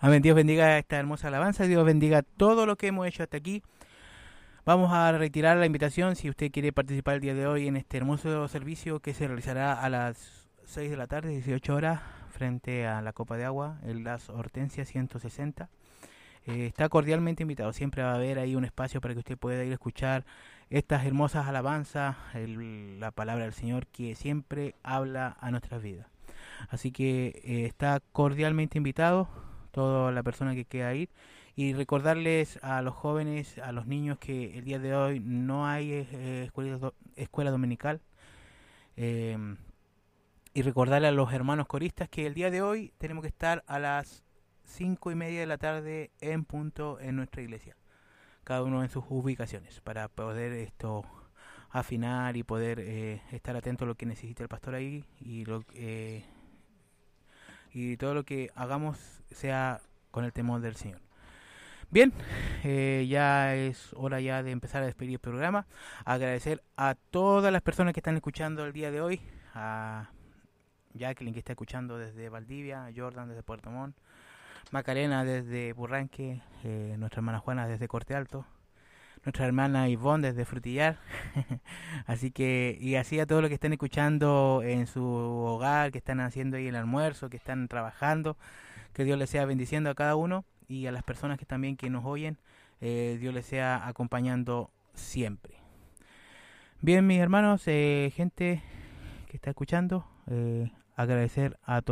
Amén. Dios bendiga esta hermosa alabanza. Dios bendiga todo lo que hemos hecho hasta aquí. Vamos a retirar la invitación si usted quiere participar el día de hoy en este hermoso servicio que se realizará a las 6 de la tarde, 18 horas, frente a la Copa de Agua, en Las Hortensias 160. Está cordialmente invitado. Siempre va a haber ahí un espacio para que usted pueda ir a escuchar estas hermosas alabanzas, la palabra del Señor que siempre habla a nuestras vidas. Así que está cordialmente invitado toda la persona que quiera ir. Y recordarles a los jóvenes, a los niños, que el día de hoy no hay escuela dominical. Eh, y recordarle a los hermanos coristas que el día de hoy tenemos que estar a las 5:30 de la tarde en punto en nuestra iglesia. Cada uno en sus ubicaciones para poder afinar y poder estar atento a lo que necesita el pastor ahí y todo lo que hagamos sea con el temor del Señor. Bien, ya es hora ya de empezar a despedir el programa. Agradecer a todas las personas que están escuchando el día de hoy. A Jacqueline que está escuchando desde Valdivia, Jordan desde Puerto Montt, Macarena desde Burranque, nuestra hermana Juana desde Corte Alto, nuestra hermana Ivonne desde Frutillar. Así que, y así a todos los que están escuchando en su hogar, que están haciendo ahí el almuerzo, que están trabajando, que Dios les sea bendiciendo a cada uno, y a las personas que también que nos oyen, Dios les sea acompañando siempre. Bien, mis hermanos, gente que está escuchando, agradecer a todos.